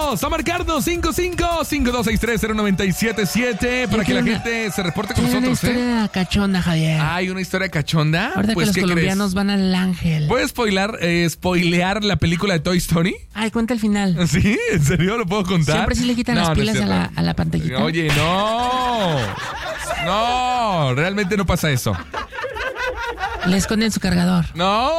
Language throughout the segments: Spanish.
Llámanos a marcarnos 55-5263-0977 para que la gente se reporte con nosotros. Una historia cachonda, Javier. ¿Hay una historia cachonda? Ahorita Pues, que los colombianos van al Ángel. ¿Puedes spoilear la película de Toy Story? Ay, cuenta el final. ¿Sí? ¿En serio? ¿Lo puedo contar? Siempre sí le quitan las pilas a la pantallita. Oye, no, realmente no pasa eso. Le esconden su cargador. ¡No!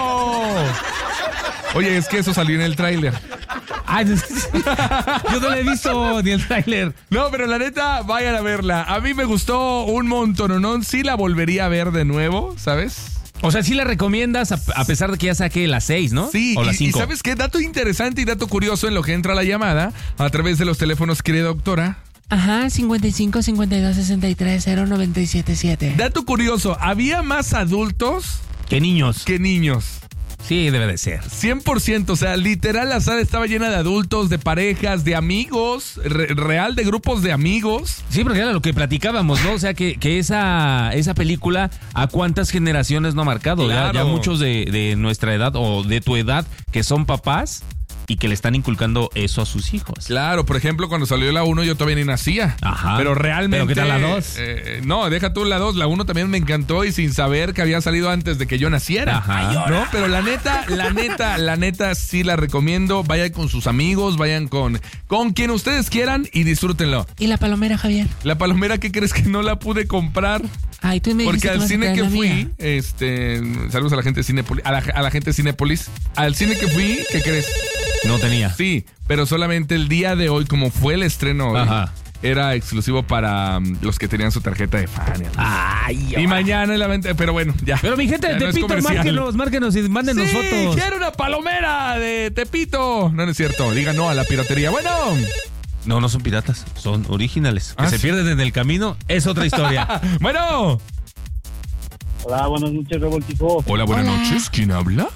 Oye, es que eso salió en el tráiler. Ay, yo no le he visto ni el tráiler. No, pero la neta, vayan a verla. A mí me gustó un montón, ¿no? Sí la volvería a ver de nuevo, ¿sabes? O sea, sí la recomiendas a pesar de que ya saqué las 6, ¿no? Sí, o las 5. y ¿sabes qué? Dato interesante y dato curioso en lo que entra la llamada a través de los teléfonos, querida doctora. Ajá, 55-52-63-0977. Dato curioso, había más adultos ¿Qué niños? que niños. Sí, debe de ser. 100%, o sea, literal la sala estaba llena de adultos, de parejas, de amigos, real de grupos de amigos. Sí, porque era lo que platicábamos, ¿no? O sea, que esa película, ¿a cuántas generaciones no ha marcado? Claro. Ya muchos de nuestra edad o de tu edad que son papás y que le están inculcando eso a sus hijos. Claro, por ejemplo, cuando salió la 1 yo todavía ni nacía. Ajá. Pero realmente... ¿Pero qué tal la 2? No, deja tú la 2. La 1 también me encantó y sin saber que había salido antes de que yo naciera. Ajá. ¿No? Pero la neta sí la recomiendo. Vayan con sus amigos, vayan con quien ustedes quieran y disfrútenlo. ¿Y la palomera, Javier? La palomera, ¿qué crees que no la pude comprar? Ay, tú me dijiste Porque al cine que fui, mía. saludos a la gente de Cinépolis, a la gente de Cinépolis. Al cine que fui, ¿qué crees? No tenía. Sí, pero solamente el día de hoy, como fue el estreno hoy, era exclusivo para los que tenían su tarjeta de fan. Ay, Y mañana en la venta, pero bueno, ya. Pero mi gente de Ya no es Tepito, comercial. márquenos y mándenos Sí, fotos. quiero una palomera de Tepito. No es cierto, diga no a la piratería. Bueno. No son piratas, son originales. Que se ¿sí? pierden en el camino es otra historia. Bueno. Hola, buenas noches, Revoltijo. Hola, buenas noches. ¿Quién habla?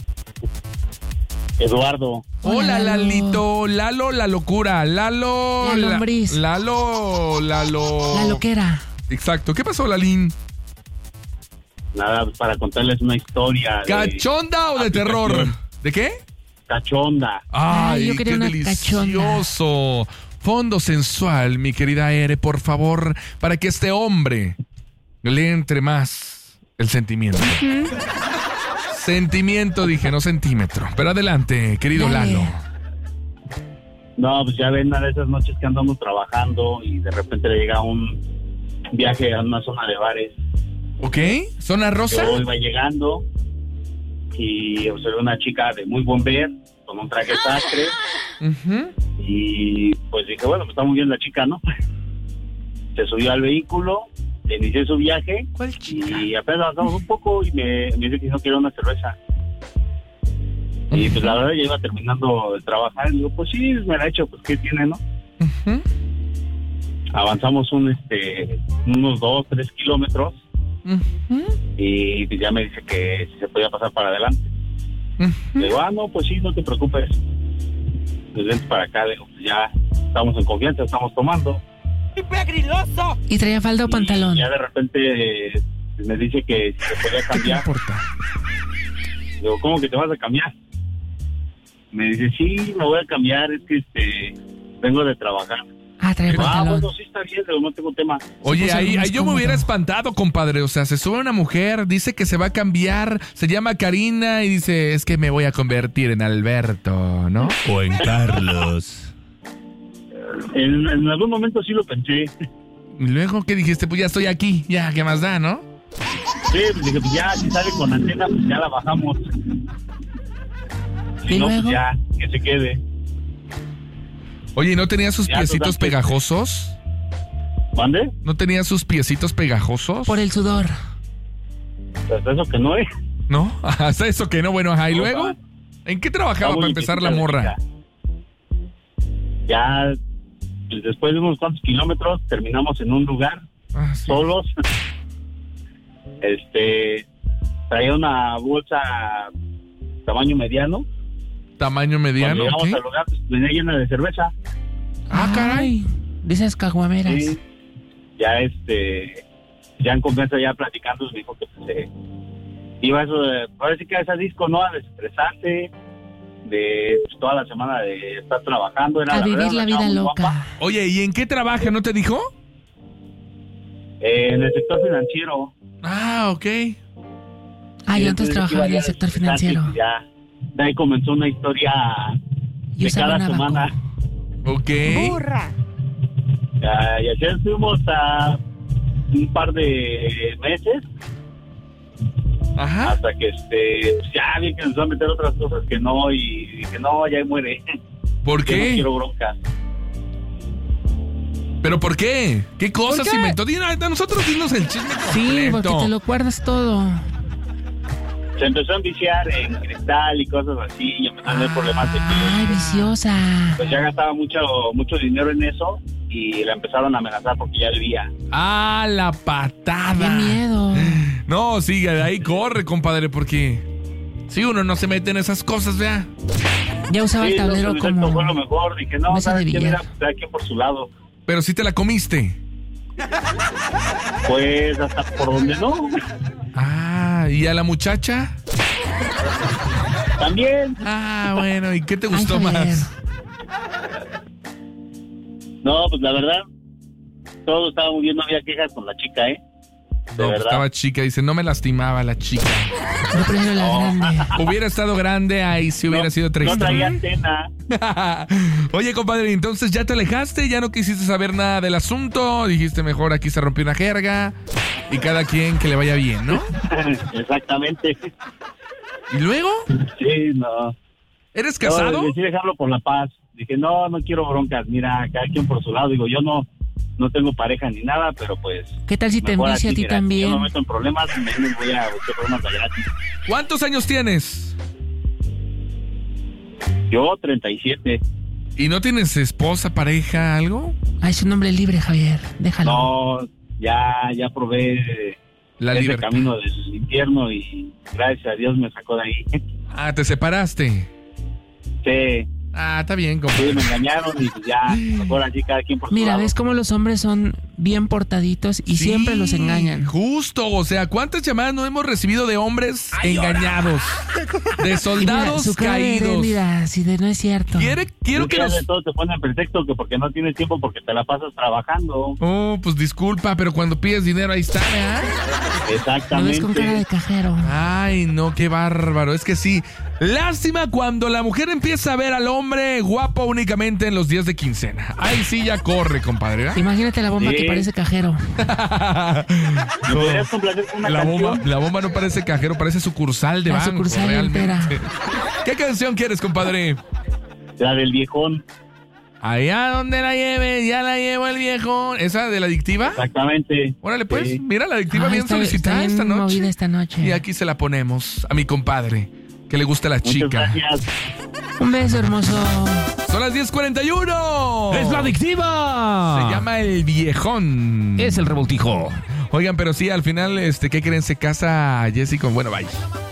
Eduardo. Hola, Lalo. Lalito. Lalo, la locura. Lalo. La lombriz. Lalo. La loquera. Exacto. ¿Qué pasó, Lalín? Nada, pues, para contarles una historia. ¿Cachonda o de terror? ¿De qué? Cachonda. Ay, yo quería qué una delicioso. Fondo sensual, mi querida Ere, por favor, para que este hombre le entre más el sentimiento. Sentimiento, dije, no centímetro. Pero adelante, querido Dale. Lalo. No, pues ya ven, una de esas noches que andamos trabajando y de repente le llega un viaje a una zona de bares. ¿Ok? ¿Zona rosa? Yo iba llegando y observé una chica de muy buen ver, con un traje sastre. Ujú. Y pues dije, bueno, pues está muy bien la chica, ¿no? Se subió al vehículo, inicié su viaje. ¿Cuál chica? Y apenas avanzamos un poco y me dice que no quiere una cerveza. Y pues la verdad ya iba terminando de trabajar y digo, pues sí, me la he hecho, pues qué tiene, ¿no? Ujú. Avanzamos unos 2-3 kilómetros Ujú. y pues ya me dice que si se podía pasar para adelante. Ujú. Le digo, no, pues sí, no te preocupes. Pues vente para acá, le digo, pues ya estamos en confianza, estamos tomando. ¿Y traía falda o pantalón? Y ya de repente me dice que si se podía ¿Qué te cambiar. importa? Le digo, ¿cómo que te vas a cambiar? Me dice, sí, me voy a cambiar, es que vengo de trabajar. Traía Digo, pantalón. bueno, sí está bien, pero no tengo tema. Oye, puso algo ahí más yo me cómodo. hubiera espantado, compadre. O sea, se sube una mujer, dice que se va a cambiar, se llama Karina y dice, es que me voy a convertir en Alberto, ¿no? O en Carlos. En algún momento sí lo pensé. Y luego, ¿qué dijiste? Pues ya estoy aquí, ya, ¿qué más da, no? Sí, pues dije, pues ya, si sale con antena, pues ya la bajamos. Si ¿Y no, luego? pues ya, que se quede. Oye, ¿no tenía sus Ya, piecitos total, pegajosos? ¿Mande? ¿No tenía sus piecitos pegajosos? Por el sudor. Hasta eso que no es. ¿No? Hasta eso que no, bueno, ajá. ¿Y No, luego? está- ¿En qué trabajaba está para muy empezar la chiquita morra? chica. Ya, pues después de unos cuantos kilómetros, terminamos en un lugar, Ah, sí. solos. Traía una bolsa tamaño mediano. Tamaño Cuando mediano, llegamos ¿ok? al lugar, pues, venía llena de cerveza. Ah, caray. Ay, de esas caguameras. Sí. Ya ya en confianza, ya platicando, me dijo que pues, iba eso de, parece que a esa disco, ¿no? A desestresarse de pues, toda la semana de estar trabajando. Era, A vivir verdad, la una vida chava muy loca. guapa. Oye, ¿y en qué trabaja? ¿No te dijo? En el sector financiero. Ah, ok. Ah, Y yo antes entonces trabajaba en iba el ya sector de financiero. Ya, de ahí comenzó una historia Y de usaba cada un abaco. semana. Ok. Y así estuvimos a un par de meses Ajá. hasta que pues ya vi que nos va a meter otras cosas que no, y dije no, ya muere. ¿Por Yo no qué? quiero bronca. ¿Pero por qué? ¿Qué cosas ¿Por qué? inventó? A nosotros dinos el chisme Sí, completo. porque te lo guardas todo. Se empezó a enviciar en cristal y cosas así, y empezó a tener problemas de Ay, que viciosa. pues ya gastaba mucho dinero en eso, y la empezaron a amenazar porque ya debía. ¡Ah, la Qué patada! miedo. No, sigue, de ahí corre, compadre, porque si uno no se mete en esas cosas, vea. Ya usaba el Sí, tablero no, exacto, como fue lo mejor. Dije, no, mesa de ¿sabes qué? Mira, billar. cada quien por su lado. Pero sí te la comiste. Pues hasta por donde no. Ah, ¿y a la muchacha? También. Ah, bueno, ¿y qué te Ay, gustó Javier. más? No, pues la verdad, todo estaba muy bien, no había quejas con la chica, ¿eh? De No, pues verdad. estaba chica, dice, no me lastimaba la chica. Yo prefiero la grande. Hubiera estado grande, ahí sí hubiera No, sido No triste. traía antena. Oye, compadre, entonces ya te alejaste, ya no quisiste saber nada del asunto, dijiste mejor aquí se rompió una jerga y cada quien que le vaya bien, ¿no? Exactamente. ¿Y luego? Sí, no. ¿Eres casado? No, decidí dejarlo por la paz. Dije, no quiero broncas. Mira, cada quien por su lado. Digo, yo no tengo pareja ni nada, pero pues... ¿Qué tal si te mejor envicia a así, ti mira, Yo también? me meto en problemas, menos voy a buscar problemas de gratis. ¿Cuántos años tienes? Yo, 37. ¿Y no tienes esposa, pareja, algo? Ay, es un hombre libre, Javier. Déjalo. No, ya probé La ese libertad. camino del infierno y gracias a Dios me sacó de ahí. Ah, te separaste. Sí, Ah, está bien, sí, compadre. me engañaron y pues ya, mejor así cada quien por su Mira, lado. ves cómo los hombres son bien portaditos y Sí, siempre los engañan. Justo, o sea, ¿cuántas llamadas no hemos recibido de hombres engañados? De Y mira, soldados su cara de caídos. mira, si de no es cierto. Quiero Es que ya nos... de todo te ponen pretexto que porque no tienes tiempo porque te la pasas trabajando. Oh, pues disculpa, pero cuando pides dinero ahí está, ¿verdad? Lo ves con cara de Exactamente. cajero. Ay, no, qué bárbaro. Es que sí. Lástima cuando la mujer empieza a ver al hombre guapo únicamente en los días de quincena. Ahí sí ya corre, compadre. ¿verdad? Imagínate la bomba Sí. que parece cajero. ¿Me podrías complacer con una canción? La bomba no parece cajero, parece sucursal de La banco, sucursal realmente. entera. ¿Qué canción quieres, compadre? La del viejón. Allá donde la lleve, ya la llevo el viejo. ¿Esa de la adictiva? Exactamente. Órale, pues, Sí. mira, la adictiva Ay, bien está solicitada bien esta noche. movida esta noche. Y aquí se la ponemos a mi compadre, que le gusta la Muchas chica. gracias. Un beso, hermoso. Son las 10:41. ¡Es la adictiva! Se llama El Viejón. Es el revoltijo. Oigan, pero sí, al final, ¿qué creen? Se casa Jessy con... Bueno, bye.